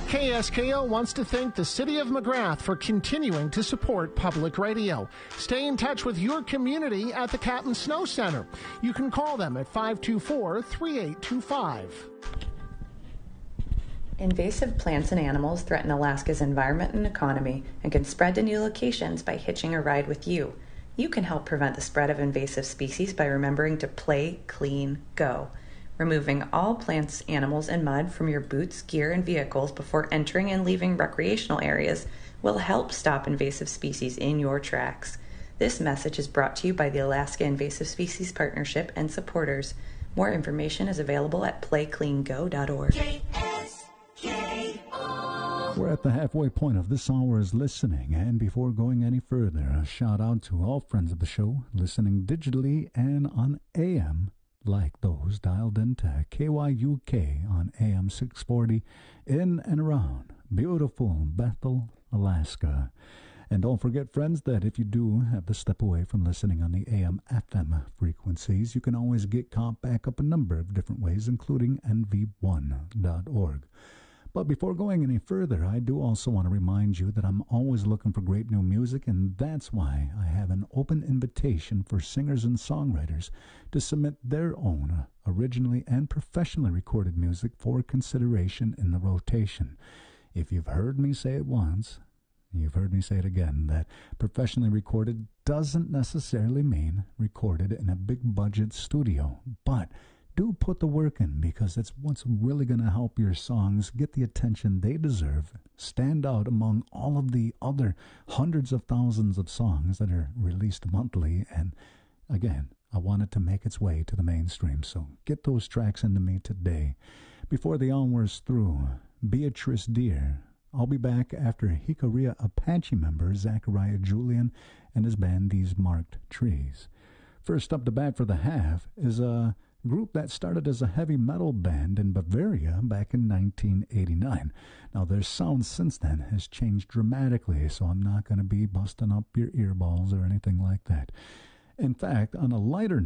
KSKO wants to thank the City of McGrath for continuing to support public radio. Stay in touch with your community at the Captain Snow Center. You can call them at 524-3825. Invasive plants and animals threaten Alaska's environment and economy and can spread to new locations by hitching a ride with you. You can help prevent the spread of invasive species by remembering to play, clean, go. Removing all plants, animals, and mud from your boots, gear, and vehicles before entering and leaving recreational areas will help stop invasive species in your tracks. This message is brought to you by the Alaska Invasive Species Partnership and supporters. More information is available at playcleango.org. We're at the halfway point of this hour's listening, and before going any further, a shout out to all friends of the show listening digitally and on AM, like those dialed into KYUK on AM 640 in and around beautiful Bethel, Alaska. And don't forget, friends, that if you do have to step away from listening on the AM FM frequencies, you can always get caught back up a number of different ways, including nv1.org. But before going any further, I do also want to remind you that I'm always looking for great new music, and that's why I have an open invitation for singers and songwriters to submit their own originally and professionally recorded music for consideration in the rotation. If you've heard me say it once, you've heard me say it again, that professionally recorded doesn't necessarily mean recorded in a big budget studio, but do put the work in, because it's what's really going to help your songs get the attention they deserve, stand out among all of the other hundreds of thousands of songs that are released monthly. And again, I want it to make its way to the mainstream, so get those tracks into me today. Before the hour's through, Beatrice Deer. I'll be back after Hikaria Apache member Zachariah Julian and his band These Marked Trees. First up to bat for the half is a group that started as a heavy metal band in Bavaria back in 1989. Now, their sound since then has changed dramatically, so I'm not going to be busting up your earballs or anything like that. In fact, on a lighter